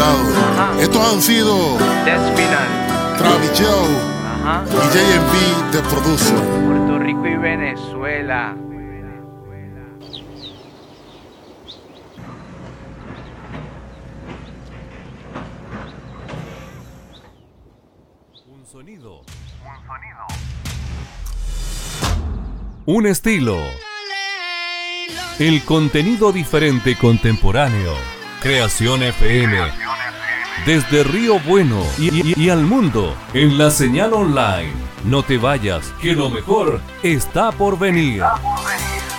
invitados. Estos han sido Despinal, Travis Joe y JMB The Producer. Puerto Rico y Venezuela. Un sonido. Un estilo. El contenido diferente y contemporáneo. Creación FM. Desde Río Bueno y al mundo en la señal online. No te vayas, que lo mejor está por venir.